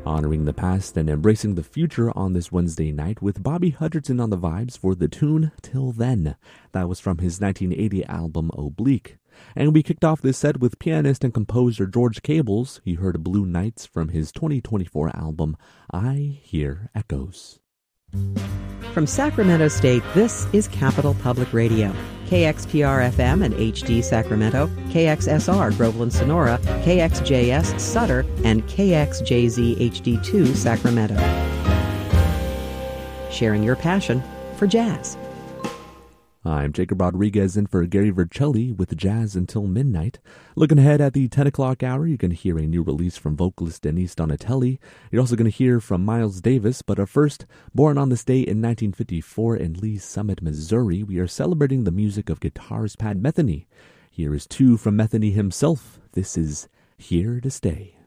Honoring the past and embracing the future on this Wednesday night with Bobby Hutcherson on the vibes for the tune Till Then. That was from his 1980 album Oblique. And we kicked off this set with pianist and composer George Cables. He heard Blue Nights from his 2024 album I Hear Echoes. From Sacramento State, this is Capital Public Radio. KXPR-FM and HD Sacramento, KXSR Groveland Sonora, KXJS Sutter, and KXJZ HD2 Sacramento. Sharing your passion for jazz. I'm Jacob Rodriguez in for Gary Vercelli with Jazz Until Midnight. Looking ahead at the 10 o'clock hour, you're going to hear a new release from vocalist Denise Donatelli. You're also going to hear from Miles Davis, but first, born on this day in 1954 in Lee Summit, Missouri, we are celebrating the music of guitarist Pat Metheny. Here is two from Metheny himself. This is Here to Stay.